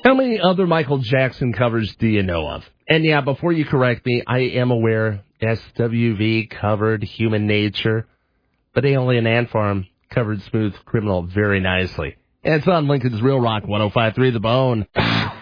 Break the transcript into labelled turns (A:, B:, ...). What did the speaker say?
A: How many other Michael Jackson covers do you know of? And yeah, before you correct me, I am aware SWV covered Human Nature, but Alien Ant Farm covered Smooth Criminal very nicely. And it's on Lincoln's Real Rock 105.3 The Bone.